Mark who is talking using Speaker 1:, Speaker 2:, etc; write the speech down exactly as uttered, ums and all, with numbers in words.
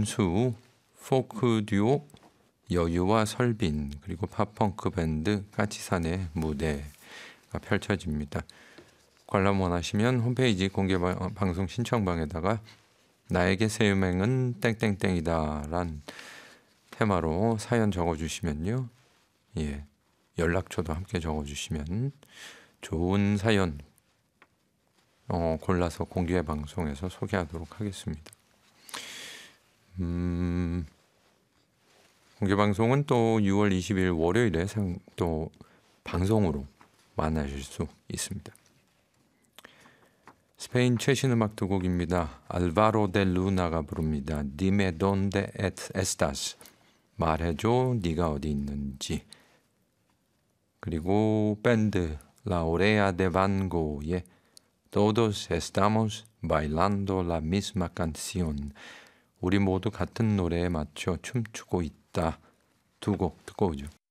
Speaker 1: 연수, 포크 듀오 여유와 설빈, 그리고 팝펑크 밴드 까치산의 무대가 펼쳐집니다. 관람 원하시면 홈페이지 공개 방송 신청방에다가 나에게 새 음행은 땡땡땡이다 란 테마로 사연 적어주시면요, 예, 연락처도 함께 적어주시면 좋은 사연 어, 골라서 공개 방송에서 소개하도록 하겠습니다. 음, 공개 방송은 또 유월 이십일 월요일에 상, 또 방송으로 만나실 수 있습니다. 스페인 최신 음악 두 곡입니다. 알바로 데 루나가 부릅니다. Dime dónde estás. 말해줘 네가 어디 있는지. 그리고 밴드 La Oreja de Van Gogh의 Todos estamos bailando la misma canción. 우리 모두 같은 노래에 맞춰 춤추고 있다. 두 곡 듣고 오죠.